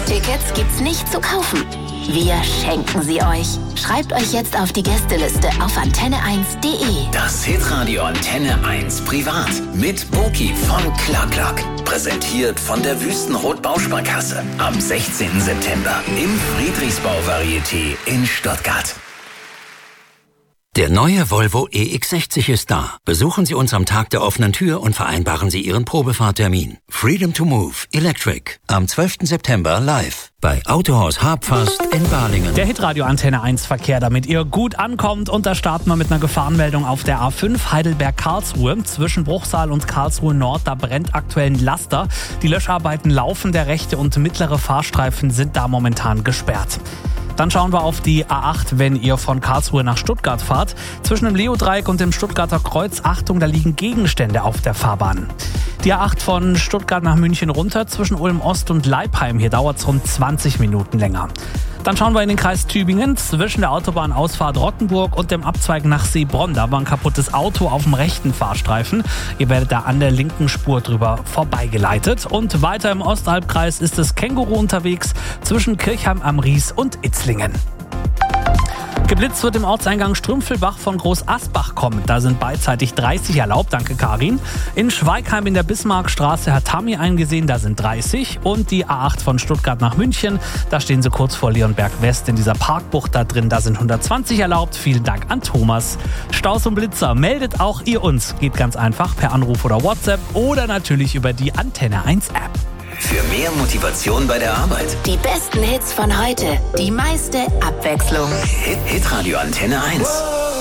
Tickets gibt's nicht zu kaufen. Wir schenken sie euch. Schreibt euch jetzt auf die Gästeliste auf antenne1.de. Das Hitradio Antenne 1 Privat mit Boki von Klack. Präsentiert von der Wüstenrot Bausparkasse. Am 16. September im Friedrichsbau-Varieté in Stuttgart. Der neue Volvo EX60 ist da. Besuchen Sie uns am Tag der offenen Tür und vereinbaren Sie Ihren Probefahrtermin. Freedom to Move Electric. Am 12. September live. Bei Autohaus Habfast in Balingen. Der Hitradio Antenne 1 Verkehr, damit ihr gut ankommt. Und da starten wir mit einer Gefahrenmeldung auf der A5 Heidelberg-Karlsruhe. Zwischen Bruchsal und Karlsruhe Nord, da brennt aktuell ein Laster. Die Löscharbeiten laufen, der rechte und mittlere Fahrstreifen sind da momentan gesperrt. Dann schauen wir auf die A8, wenn ihr von Karlsruhe nach Stuttgart fahrt. Zwischen dem Leodreieck und dem Stuttgarter Kreuz, Achtung, da liegen Gegenstände auf der Fahrbahn. Die A8 von Stuttgart nach München runter, zwischen Ulm Ost und Leipheim. Hier dauert es rund 20 Minuten länger. Dann schauen wir in den Kreis Tübingen, zwischen der Autobahnausfahrt Rottenburg und dem Abzweig nach Seebronn. Da war ein kaputtes Auto auf dem rechten Fahrstreifen. Ihr werdet da an der linken Spur drüber vorbeigeleitet. Und weiter im Osthalbkreis ist das Känguru unterwegs zwischen Kirchheim am Ries und Itzlingen. Geblitzt wird im Ortseingang Strümpfelbach von Groß Asbach kommen. Da sind beidseitig 30 erlaubt, danke Karin. In Schweigheim in der Bismarckstraße hat Tami eingesehen, da sind 30. Und die A8 von Stuttgart nach München, da stehen sie kurz vor Leonberg West in dieser Parkbucht da drin. Da sind 120 erlaubt. Vielen Dank an Thomas. Staus und Blitzer, meldet auch ihr uns. Geht ganz einfach per Anruf oder WhatsApp oder natürlich über die Antenne 1 App. Für mehr Motivation bei der Arbeit. Die besten Hits von heute. Die meiste Abwechslung. Hitradio Antenne 1.